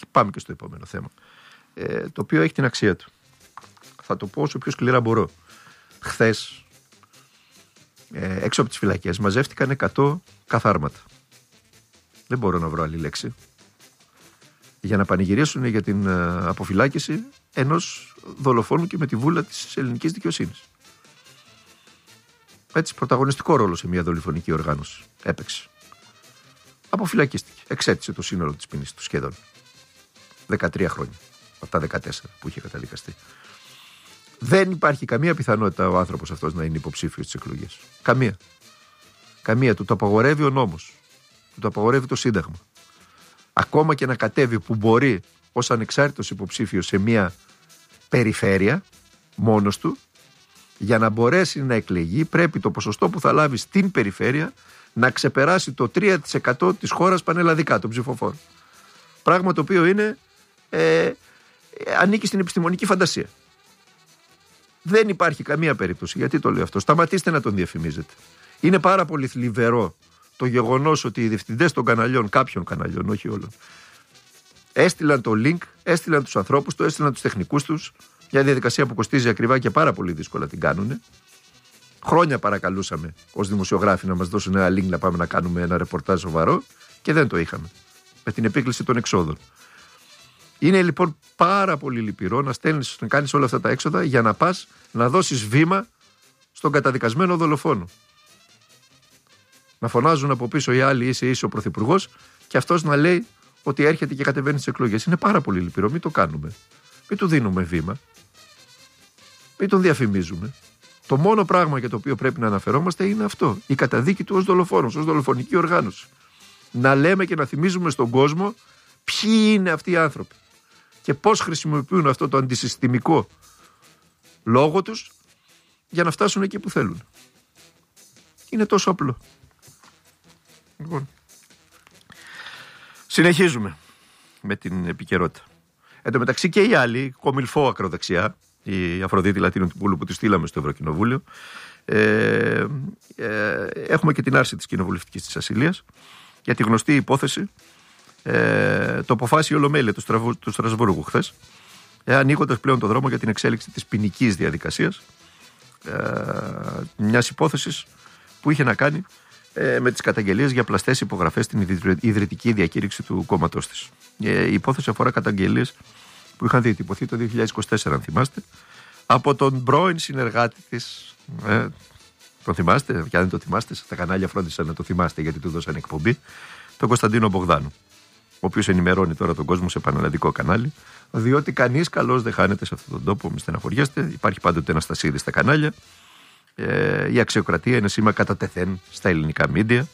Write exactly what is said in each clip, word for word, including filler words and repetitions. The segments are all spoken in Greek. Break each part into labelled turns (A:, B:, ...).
A: Και πάμε και στο επόμενο θέμα. Ε, το οποίο έχει την αξία του. Θα το πω όσο πιο σκληρά μπορώ. Χθες, ε, έξω από τις φυλακές, μαζεύτηκαν εκατό καθάρματα. Δεν μπορώ να βρω άλλη λέξη. Για να πανηγυρίσουν για την ε, αποφυλάκηση ενός δολοφόνου και με τη βούλα της ελληνικής δικαιοσύνης. Έτσι, πρωταγωνιστικό ρόλο σε μια δολοφονική οργάνωση έπαιξε. Αποφυλακίστηκε. Εξέτησε το σύνολο της ποινής του σχεδόν. δεκατρία χρόνια. Από τα δεκατέσσερα που είχε καταδικαστεί. Δεν υπάρχει καμία πιθανότητα ο άνθρωπος αυτός να είναι υποψήφιος στις εκλογές. Καμία. Καμία. Του το απαγορεύει ο νόμος. Του το απαγορεύει το Σύνταγμα. Ακόμα και να κατέβει που μπορεί ως ανεξάρτητος υποψήφιος σε μια περιφέρεια μόνος του, για να μπορέσει να εκλεγεί πρέπει το ποσοστό που θα λάβει στην περιφέρεια να ξεπεράσει το τρία τοις εκατό της χώρας πανελλαδικά των ψηφοφόρων. Πράγμα το οποίο είναι ε, ανήκει στην επιστημονική φαντασία. Δεν υπάρχει καμία περίπτωση. Γιατί το λέω αυτό? Σταματήστε να τον διαφημίζετε. Είναι πάρα πολύ θλιβερό το γεγονός ότι οι διευθυντές των καναλιών, κάποιων καναλιών, όχι όλων, έστειλαν το link, έστειλαν τους ανθρώπους του, έστειλαν τους τεχνικούς τους. Μια διαδικασία που κοστίζει ακριβά και πάρα πολύ δύσκολα την κάνουνε. Χρόνια παρακαλούσαμε ως δημοσιογράφοι να μας δώσουν ένα link να πάμε να κάνουμε ένα ρεπορτάζ σοβαρό και δεν το είχαμε. Με την επίκληση των εξόδων. Είναι λοιπόν πάρα πολύ λυπηρό να στέλνεις, να κάνεις όλα αυτά τα έξοδα για να πας να δώσεις βήμα στον καταδικασμένο δολοφόνο. Να φωνάζουν από πίσω οι άλλοι είσαι είσαι ο πρωθυπουργός και αυτός να λέει ότι έρχεται και κατεβαίνει στις εκλογές. Είναι πάρα πολύ λυπηρό, μην το κάνουμε. Μην του δίνουμε βήμα. Μην τον διαφημίζουμε. Το μόνο πράγμα για το οποίο πρέπει να αναφερόμαστε είναι αυτό. Η καταδίκη του ως δολοφόνος, ως δολοφονική οργάνωση. Να λέμε και να θυμίζουμε στον κόσμο ποιοι είναι αυτοί οι άνθρωποι και πώς χρησιμοποιούν αυτό το αντισυστημικό λόγο τους για να φτάσουν εκεί που θέλουν. Είναι τόσο απλό. Λοιπόν, συνεχίζουμε με την επικαιρότητα. Εν τω μεταξύ και οι άλλοι, κομιλφό ακροδεξιά, η Αφροδίτη Λατίνου-Τυπούλου που τη στείλαμε στο Ευρωκοινοβούλιο, ε, ε, έχουμε και την άρση της κοινοβουλευτικής της ασυλίας για τη γνωστή υπόθεση, ε, το αποφάσισε η Ολομέλεια του, Στραβου, του Στρασβούργου χθες, ε, ανοίγοντας πλέον το δρόμο για την εξέλιξη της ποινικής διαδικασίας, ε, μιας υπόθεσης που είχε να κάνει ε, με τις καταγγελίες για πλαστές υπογραφές στην ιδρυτική διακήρυξη του κόμματός της. Ε, η υπόθεση αφορά καταγγελίες που είχαν διατυπωθεί το δύο χιλιάδες είκοσι τέσσερα, αν θυμάστε, από τον πρώην συνεργάτη της. Ε, τον θυμάστε? Και αν δεν το θυμάστε, στα κανάλια φρόντισαν να το θυμάστε γιατί του δώσαν εκπομπή. Τον Κωνσταντίνο Μπογδάνου, ο οποίος ενημερώνει τώρα τον κόσμο σε πανελλαδικό κανάλι, διότι κανείς καλώς δεν χάνεται σε αυτόν τον τόπο, μη στεναχωριέστε. Υπάρχει πάντοτε ένα στασίδι στα κανάλια. Ε, η αξιοκρατία είναι σήμα κατά τεθέν στα ελληνικά μίντια.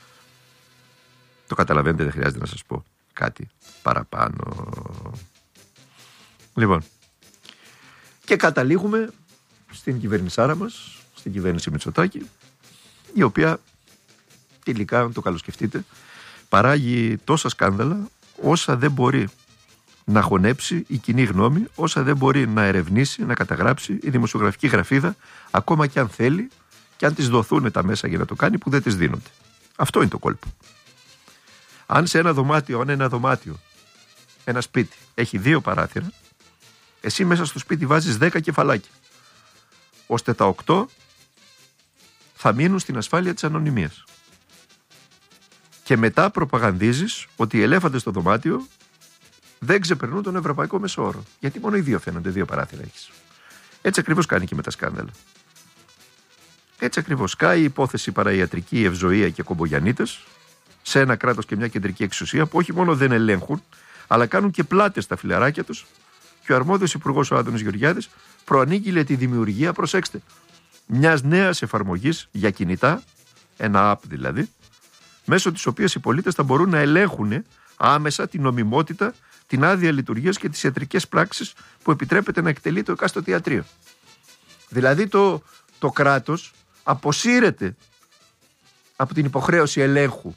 A: Το καταλαβαίνετε, δεν χρειάζεται να σας πω κάτι παραπάνω. Λοιπόν, και καταλήγουμε στην κυβερνησάρα μας, στην κυβέρνηση Μητσοτάκη, η οποία τελικά, αν το καλοσκεφτείτε, παράγει τόσα σκάνδαλα όσα δεν μπορεί να χωνέψει η κοινή γνώμη, όσα δεν μπορεί να ερευνήσει, να καταγράψει η δημοσιογραφική γραφίδα, ακόμα και αν θέλει και αν της δοθούν τα μέσα για να το κάνει που δεν της δίνονται. Αυτό είναι το κόλπο. Αν σε ένα δωμάτιο, αν ένα δωμάτιο, ένα σπίτι έχει δύο παράθυρα, εσύ μέσα στο σπίτι βάζεις δέκα κεφαλάκια, ώστε τα οκτώ θα μείνουν στην ασφάλεια της ανωνυμίας. Και μετά προπαγανδίζεις ότι οι ελέφαντες στο δωμάτιο δεν ξεπερνούν τον ευρωπαϊκό μεσόωρο. Γιατί μόνο οι δύο φαίνονται, δύο παράθυρα έχεις. Έτσι ακριβώς κάνει και με τα σκάνδαλα. Έτσι ακριβώς. Κάει η υπόθεση παραϊατρική, ευζοία και κομπογιανίτες σε ένα κράτος και μια κεντρική εξουσία που όχι μόνο δεν ελέγχουν, αλλά κάνουν και πλάτες στα φιλαράκια τους. Και ο αρμόδιος υπουργός, ο Άδωνης Γεωργιάδης, προανήγγειλε τη δημιουργία, προσέξτε, μιας νέας εφαρμογής για κινητά, ένα app δηλαδή, μέσω της οποίας οι πολίτες θα μπορούν να ελέγχουν άμεσα την νομιμότητα, την άδεια λειτουργίας και τις ιατρικές πράξεις που επιτρέπεται να εκτελεί το εκάστοτε ιατρείο. Δηλαδή το, το κράτος αποσύρεται από την υποχρέωση ελέγχου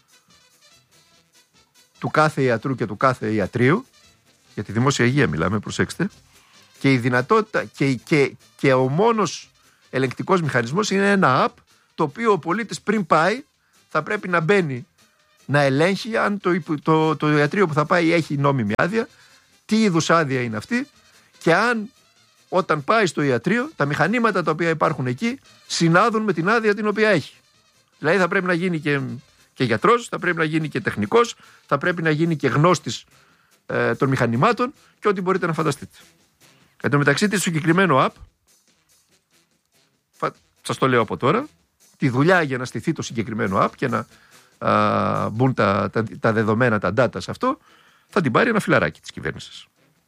A: του κάθε ιατρού και του κάθε ιατρείου, για τη δημόσια υγεία μιλάμε, προσέξτε, και η δυνατότητα και, και, και ο μόνος ελεγκτικός μηχανισμός είναι ένα app το οποίο ο πολίτης πριν πάει θα πρέπει να μπαίνει να ελέγχει αν το, το, το ιατρείο που θα πάει έχει νόμιμη άδεια, τι είδους άδεια είναι αυτή και αν όταν πάει στο ιατρείο τα μηχανήματα τα οποία υπάρχουν εκεί συνάδουν με την άδεια την οποία έχει. Δηλαδή θα πρέπει να γίνει και, και γιατρός, θα πρέπει να γίνει και τεχνικός, θα πρέπει να γίνει και γνώστης ε, των μηχανημάτων και ό,τι μπορείτε να φανταστείτε. Εν τω μεταξύ της συγκεκριμένο app, σας το λέω από τώρα, τη δουλειά για να στηθεί το συγκεκριμένο app και να α, μπουν τα, τα, τα δεδομένα, τα data σε αυτό, θα την πάρει ένα φιλαράκι της κυβέρνησης.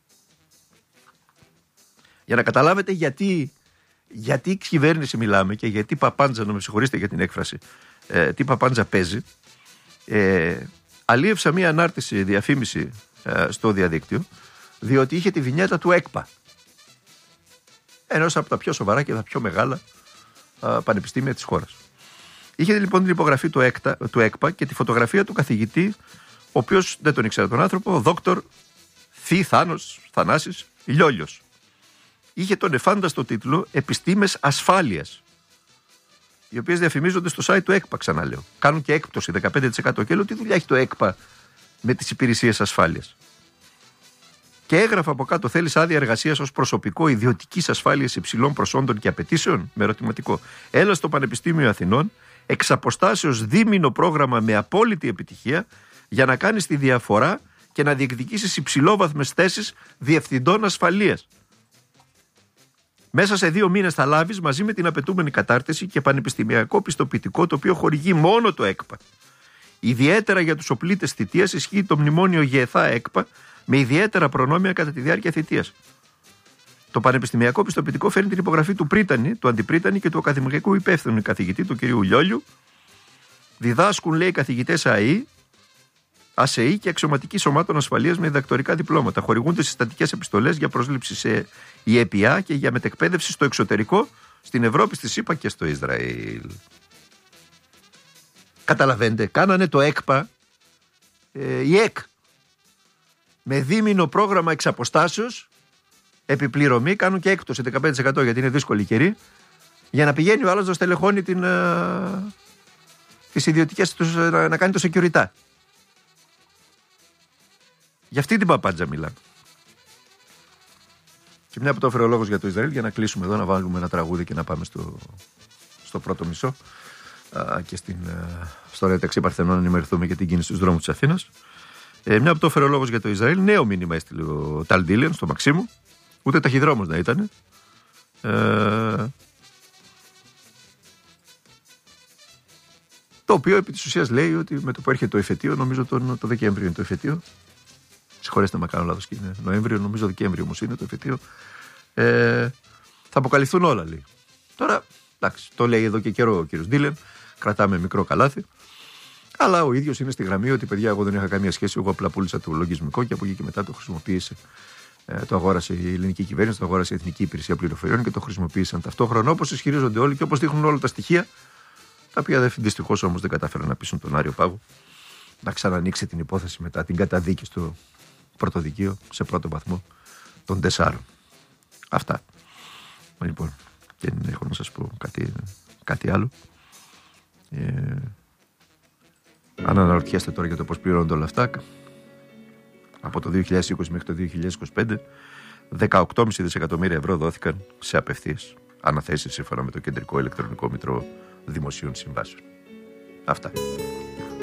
A: Για να καταλάβετε γιατί, γιατί κυβέρνηση μιλάμε και γιατί παπάντζα, να με συγχωρήσετε για την έκφραση, ε, τι παπάντζα παίζει, ε, αλίευσα μία ανάρτηση διαφήμιση ε, στο διαδίκτυο, διότι είχε τη βινιέτα του ΕΚΠΑ. Ενός από τα πιο σοβαρά και τα πιο μεγάλα α, πανεπιστήμια της χώρας. Είχε λοιπόν την υπογραφή του, ΕΚΤΑ, του ΕΚΠΑ και τη φωτογραφία του καθηγητή, ο οποίος δεν τον ήξερα τον άνθρωπο, δόκτωρ Θη Θάνος Θανάσης Λιόλιος. Είχε τον εφάνταστο τίτλο «Επιστήμες ασφάλειας», οι οποίες διαφημίζονται στο site του ΕΚΠΑ, ξαναλέω. Κάνουν και έκπτωση δεκαπέντε τοις εκατό και λέω τι δουλειά έχει το ΕΚΠΑ με τις υπηρεσίες ασφάλειας. Και έγραφε από κάτω: θέλεις άδεια εργασίας ως προσωπικό ιδιωτικής ασφάλειας υψηλών προσόντων και απαιτήσεων? Με ερωτηματικό. Έλα στο Πανεπιστήμιο Αθηνών, εξ αποστάσεως δίμηνο πρόγραμμα με απόλυτη επιτυχία, για να κάνεις τη διαφορά και να διεκδικήσεις υψηλόβαθμες θέσεις διευθυντών ασφαλείας. Μέσα σε δύο μήνες θα λάβεις μαζί με την απαιτούμενη κατάρτιση και πανεπιστημιακό πιστοποιητικό, το οποίο χορηγεί μόνο το ΕΚΠΑ. Ιδιαίτερα για τους οπλίτες θητείας ισχύει το μνημόνιο ΓΕΘΑ ΕΚΠΑ, με ιδιαίτερα προνόμια κατά τη διάρκεια θητείας. Το πανεπιστημιακό πιστοποιητικό φέρνει την υπογραφή του πρίτανη, του αντιπρίτανη και του ακαδημαϊκού υπεύθυνου καθηγητή, του κυρίου Λιόλιου. Διδάσκουν, λέει, καθηγητές ΑΕΗ, ΑΣΕΗ και αξιωματικοί σωμάτων ασφαλείας με διδακτορικά διπλώματα. Χορηγούνται συστατικές επιστολές για πρόσληψη σε ΙΕΠΙΑ και για μετεκπαίδευση στο εξωτερικό, στην Ευρώπη, στη ΣΥΠΑ και στο Ισραήλ. Καταλαβαίνετε, κάνανε το ΕΚΠΑ, ε, η ΕΚ, με δίμηνο πρόγραμμα εξ αποστάσεως, επιπληρωμή, κάνουν και έκπτωση δεκαπέντε τοις εκατό γιατί είναι δύσκολη καιρή, για να πηγαίνει ο άλλος να στελεχώνει την, α, τις ιδιωτικές τους, να, να κάνει το security. Για αυτή την παπάντζα μιλάμε. Και μια που το έφερε ο λόγος για το Ισραήλ, για να κλείσουμε εδώ, να βάλουμε ένα τραγούδι και να πάμε στο, στο πρώτο μισό α, και στην, α, στο Ρέταξι Παρθενών να ενημερωθούμε για την κίνηση στους δρόμους της Αθήνας. Ε, μια που το έφερε ο λόγος για το Ισραήλ, νέο μήνυμα έστειλε ο Ταλ Ντίλεν στο Μαξίμου, ούτε ταχυδρόμος να ήταν. Ε, το οποίο επί της ουσίας λέει ότι με το που έρχεται το εφετείο, νομίζω τον, το Δεκέμβριο είναι το εφετείο. Συγχωρέστε με, κάνω λάθος και είναι Νοέμβριο, νομίζω Δεκέμβριο όμως είναι το εφετείο. Ε, θα αποκαλυφθούν όλα, λέει. Τώρα, εντάξει, το λέει εδώ και καιρό ο κύριος Ντίλεν, κρατάμε μικρό καλάθι. Αλλά ο ίδιος είναι στη γραμμή ότι, παιδιά, εγώ δεν είχα καμία σχέση. Εγώ απλά πούλησα το λογισμικό και από εκεί και μετά το χρησιμοποίησε. Ε, το αγόρασε η ελληνική κυβέρνηση, το αγόρασε η Εθνική Υπηρεσία Πληροφοριών και το χρησιμοποίησαν ταυτόχρονα, όπως ισχυρίζονται όλοι και όπως δείχνουν όλα τα στοιχεία. Τα οποία δυστυχώς όμως δεν κατάφεραν να πείσουν τον Άριο Πάγο να ξανανοίξει την υπόθεση μετά την καταδίκη στο πρωτοδικείο σε πρώτο βαθμό των τεσσάρων. Αυτά. Λοιπόν, δεν έχω να σας πω κάτι, κάτι άλλο. Ε, Αν αναρωτιέστε τώρα για το πώς πληρώνονται όλα αυτά, από το δύο χιλιάδες είκοσι μέχρι το δύο χιλιάδες είκοσι πέντε, δεκαοκτώ κόμμα πέντε δισεκατομμύρια ευρώ δόθηκαν σε απευθείας αναθέσεις σύμφωνα με το Κεντρικό Ηλεκτρονικό Μητρό Δημοσίων Συμβάσεων. Αυτά.